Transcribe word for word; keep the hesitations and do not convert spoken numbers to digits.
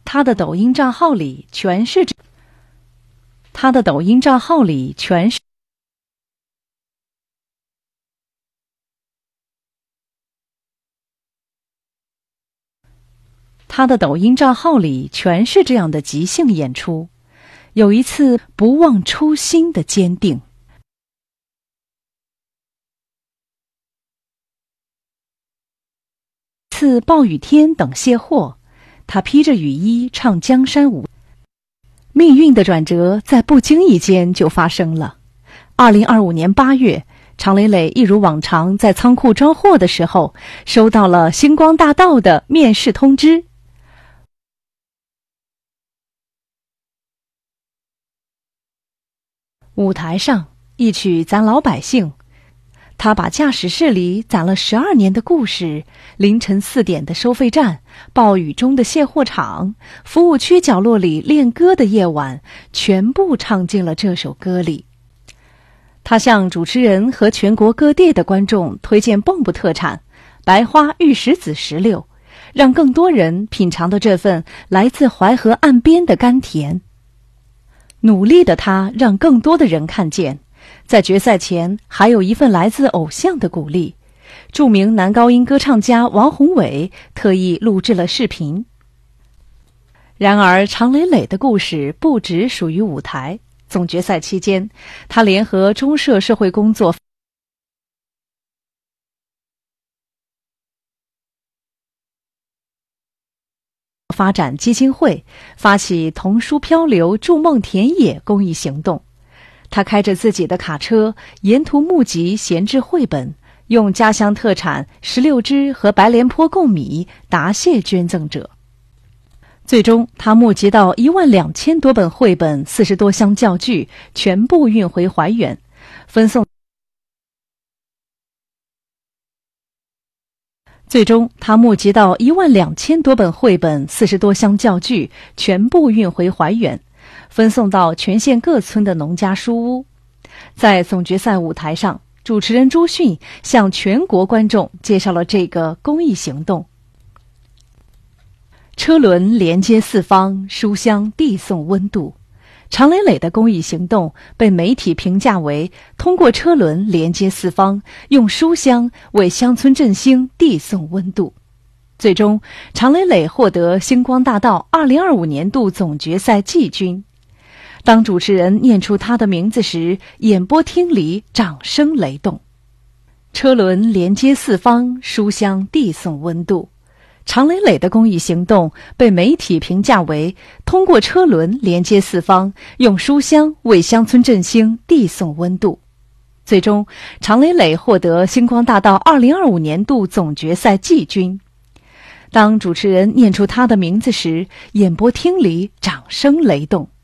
他的抖音账号里全是他的抖音账号里全是他的抖音账号里全是这样的即兴演出，有一次不忘初心的坚定。次暴雨天等卸货，他披着雨衣唱江山舞。命运的转折在不经意间就发生了。二零二五年八月，常磊磊一如往常在仓库装货的时候，收到了星光大道的面试通知。舞台上一曲咱老百姓，他把驾驶室里攒了十二年的故事，凌晨四点的收费站，暴雨中的卸货场，服务区角落里练歌的夜晚，全部唱进了这首歌里。他向主持人和全国各地的观众推荐蚌埠特产白花玉石子石榴，让更多人品尝到这份来自淮河岸边的甘甜。努力的他让更多的人看见，在决赛前还有一份来自偶像的鼓励。著名男高音歌唱家王宏伟特意录制了视频。然而常磊磊的故事不只属于舞台。总决赛期间，他联合中社社会工作发展基金会发起童书漂流筑梦田野公益行动。他开着自己的卡车，沿途募集闲置绘本，用家乡特产石榴汁和白莲坡贡米答谢捐赠者。最终他募集到一万两千多本绘本，四十多箱教具，全部运回怀远，分送最终他募集到一万两千多本绘本，四十多箱教具，全部运回怀远，分送到全县各村的农家书屋。在总决赛舞台上，主持人朱迅向全国观众介绍了这个公益行动。车轮连接四方，书香递送温度。常磊磊的公益行动被媒体评价为通过车轮连接四方，用书香为乡村振兴递送温度。最终，常磊磊获得星光大道二零二五年度总决赛季军。当主持人念出他的名字时，演播厅里掌声雷动。车轮连接四方，书香递送温度。常磊磊的公益行动被媒体评价为通过车轮连接四方，用书香为乡村振兴递送温度。最终，常磊磊获得星光大道二零二五年度总决赛季军。当主持人念出他的名字时，演播厅里掌声雷动。